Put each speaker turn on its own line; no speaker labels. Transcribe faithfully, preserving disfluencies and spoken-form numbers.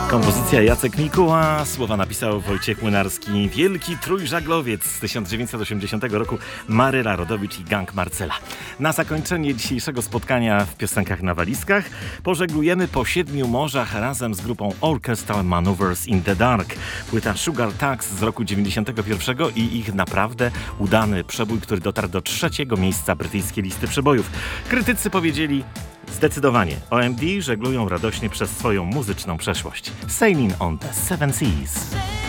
Kompozycja Jacek Mikuła, słowa napisał Wojciech Młynarski, wielki trójżaglowiec z tysiąc dziewięćset osiemdziesiątego roku, Maryla Rodowicz i Gang Marcela. Na zakończenie dzisiejszego spotkania w Piosenkach na walizkach pożeglujemy po siedmiu morzach razem z grupą Orchestral Manoeuvres in the Dark. Płyta Sugar Tax z roku dziewięćdziesiątego pierwszego i ich naprawdę udany przebój, który dotarł do trzeciego miejsca brytyjskiej listy przebojów. Krytycy powiedzieli: zdecydowanie, O M D żeglują radośnie przez swoją muzyczną przeszłość. Sailing on the Seven Seas.